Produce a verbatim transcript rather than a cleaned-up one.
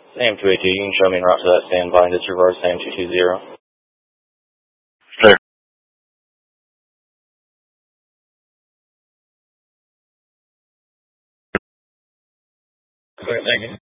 SAM two eighty, you can show me en route to that standby and disregard SAM two two zero. Clear. Clear, thank you.